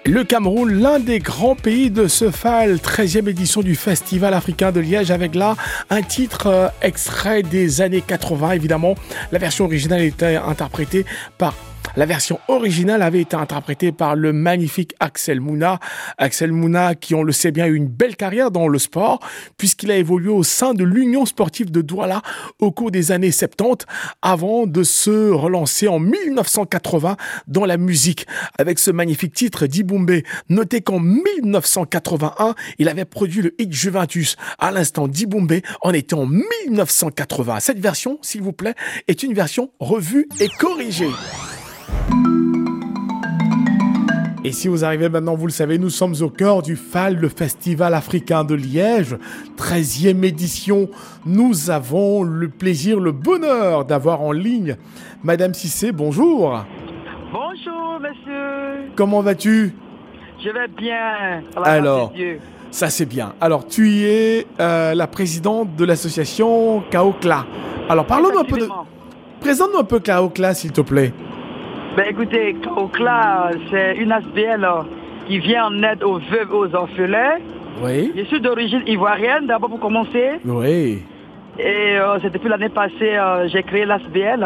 Le Cameroun, l'un des grands pays de ce FAL, 13e édition du Festival africain de Liège, avec là un titre extrait des années 80, évidemment. La version originale avait été interprétée par le magnifique Axel Mouna. Axel Mouna, qui, on le sait bien, a eu une belle carrière dans le sport, puisqu'il a évolué au sein de l'Union sportive de Douala au cours des années 70, avant de se relancer en 1980 dans la musique, avec ce magnifique titre Diboumbé. Notez qu'en 1981, il avait produit le hit Juventus. À l'instant, Diboumbé en était en 1980. Cette version, s'il vous plaît, est une version revue et corrigée. Et si vous arrivez maintenant, vous le savez, nous sommes au cœur du FAL, le Festival africain de Liège, 13e édition. Nous avons le plaisir, le bonheur d'avoir en ligne Madame Cissé, bonjour. Bonjour, monsieur. Comment vas-tu? Je vais bien. Alors, ça c'est bien. Alors, tu es la présidente de l'association Kaokla. Alors, parlons-nous un peu de... Présente-nous un peu Kaokla, s'il te plaît. Ben écoutez, Kaokla, c'est une ASBL qui vient en aide aux veuves, aux orphelins. Oui. Je suis d'origine ivoirienne, d'abord pour commencer. Oui. Et c'est depuis l'année passée, j'ai créé l'ASBL.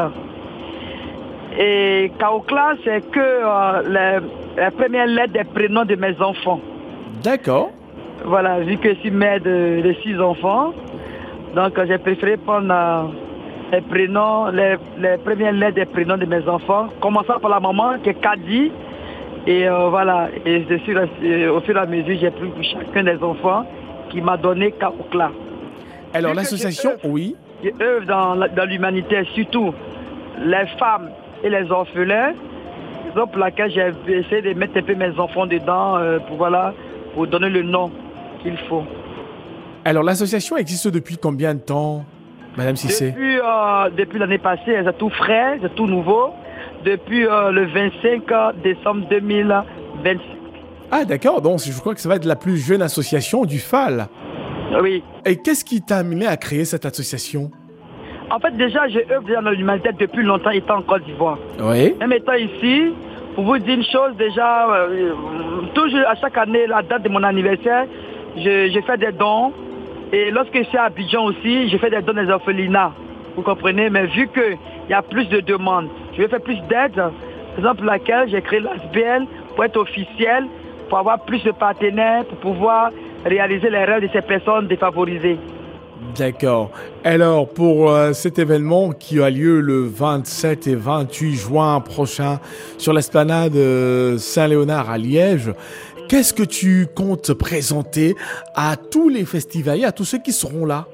Et Kaokla, c'est que la première lettre des prénoms de mes enfants. D'accord. Voilà, vu que je suis mère de 6 enfants, donc j'ai préféré prendre... les prénoms, les premières lettres des prénoms de mes enfants, commençant par la maman qui est Kadi. Et voilà, et au fur et à mesure, j'ai pris pour chacun des enfants qui m'a donné Kaokla. Alors l'association, oui. Je œuvre dans l'humanité, surtout les femmes et les orphelins. C'est pour laquelle j'ai essayé de mettre un peu mes enfants dedans pour donner le nom qu'il faut. Alors l'association existe depuis combien de temps, Madame Cissé? Depuis l'année passée, c'est tout frais, c'est tout nouveau. Depuis le 25 décembre 2025. Ah d'accord, donc je crois que ça va être la plus jeune association du FAL. Oui. Et qu'est-ce qui t'a amené à créer cette association? En fait, déjà, je œuvre dans l'humanité depuis longtemps, étant en Côte d'Ivoire. Oui. Même étant ici, pour vous dire une chose, déjà, toujours à chaque année, la date de mon anniversaire, je fais des dons. Et lorsque je suis à Abidjan aussi, je fais des dons des orphelinats. Vous comprenez? Mais vu qu'il y a plus de demandes, je vais faire plus d'aide. C'est exemple laquelle j'ai créé l'ASBL pour être officiel, pour avoir plus de partenaires, pour pouvoir réaliser les rêves de ces personnes défavorisées. D'accord. Alors, pour cet événement qui a lieu le 27 et 28 juin prochain sur l'esplanade Saint-Léonard à Liège, qu'est-ce que tu comptes présenter à tous les festivaliers, à tous ceux qui seront là?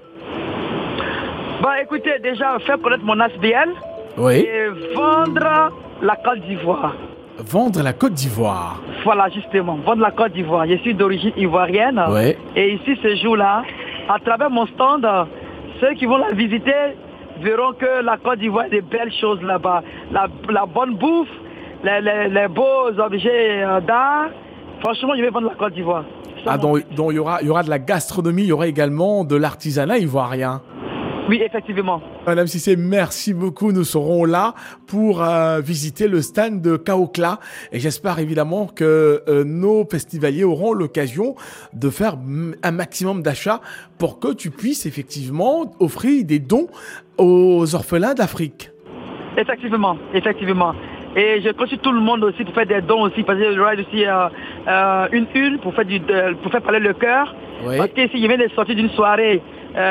Bon, écoutez, déjà, faire connaître mon ASBL. Oui. Et vendre la Côte d'Ivoire. Vendre la Côte d'Ivoire. Voilà, justement, vendre la Côte d'Ivoire. Je suis d'origine ivoirienne. Oui. Et ici, ce jour-là, à travers mon stand, ceux qui vont la visiter verront que la Côte d'Ivoire a de belles choses là-bas. La bonne bouffe, les beaux objets d'art. Franchement, je vais vendre la Côte d'Ivoire. Ah, donc il y aura de la gastronomie, il y aura également de l'artisanat ivoirien. Oui, effectivement. Madame Cissé, merci beaucoup. Nous serons là pour visiter le stand de Kaokla. Et j'espère évidemment que nos festivaliers auront l'occasion de faire un maximum d'achats pour que tu puisses effectivement offrir des dons aux orphelins d'Afrique. Effectivement, effectivement. Et je conseille tout le monde aussi pour faire des dons aussi, parce que j'aurai aussi une pour faire parler le cœur. Oui. Parce que si je viens de sortir d'une soirée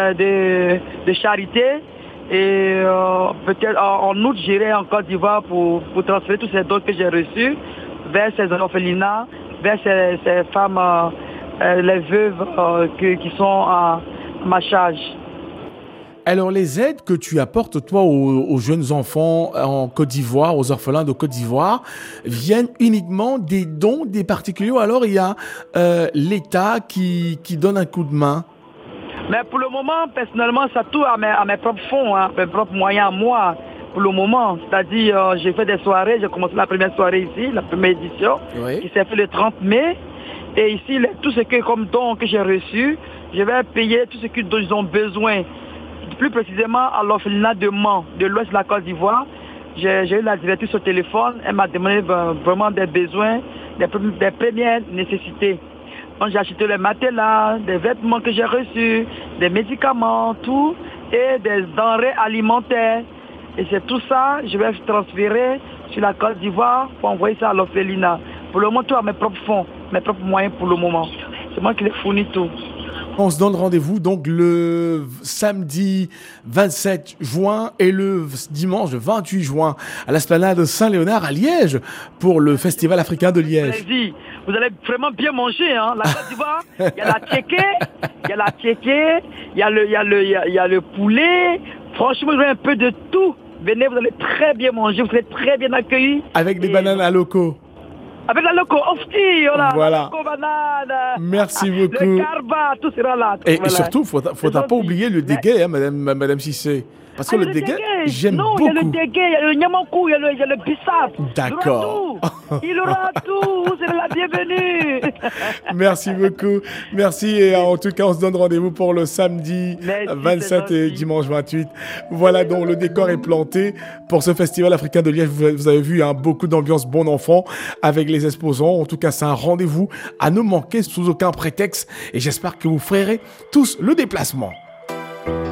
de charité, et peut-être en août j'irai en Côte d'Ivoire pour transférer tous ces dons que j'ai reçus vers ces orphelinats, vers ces femmes, les veuves qui sont à ma charge. Alors, les aides que tu apportes, toi, aux jeunes enfants en Côte d'Ivoire, aux orphelins de Côte d'Ivoire, viennent uniquement des dons des particuliers, ou alors il y a l'État qui donne un coup de main? Mais pour le moment, personnellement, ça tourne à mes propres fonds, hein, mes propres moyens à moi, pour le moment. C'est-à-dire, j'ai fait des soirées, j'ai commencé la première soirée ici, la première édition, oui, qui s'est fait le 30 mai. Et ici, tout ce que comme don que j'ai reçu, je vais payer tout ce dont ils ont besoin. Plus précisément à l'orphelinat de Mans, de l'ouest de la Côte d'Ivoire. J'ai eu la directrice au téléphone, elle m'a demandé vraiment des besoins des premières nécessités. Donc j'ai acheté les matelas, des vêtements que j'ai reçus, des médicaments, tout, et des denrées alimentaires. Et c'est tout ça, je vais transférer sur la Côte d'Ivoire pour envoyer ça à l'orphelinat. Pour le moment, tout à mes propres fonds, mes propres moyens pour le moment. C'est moi qui les fournis tout. On se donne rendez-vous donc le samedi 27 juin et le dimanche 28 juin à l'Esplanade Saint-Léonard à Liège pour le Festival africain de Liège. Allez-y, vous allez vraiment bien manger, hein. La Côte d'Ivoire, il y a la tchéké, il y a le poulet. Franchement, vous avez un peu de tout. Venez, vous allez très bien manger, vous serez très bien accueillis. Avec des bananes à locaux. Avec la loco, ofti, voilà. La loco banane. Merci beaucoup. Le carba, tout sera là. Et surtout, faut pas oublier le déguet, hein, madame Cissé. Parce que le déguet, j'aime beaucoup. Non, il y a le déguet, il y a le nyamakou, il y a le bissap. D'accord. Il aura tout. Vous serez la bienvenue. Merci beaucoup. Merci. Et en tout cas, on se donne rendez-vous pour le samedi 27 et dimanche 28. Voilà, donc le décor est planté pour ce festival africain de Liège. Vous avez vu, hein, beaucoup d'ambiance bon enfant avec les exposants. En tout cas, c'est un rendez-vous à ne manquer sous aucun prétexte. Et j'espère que vous ferez tous le déplacement.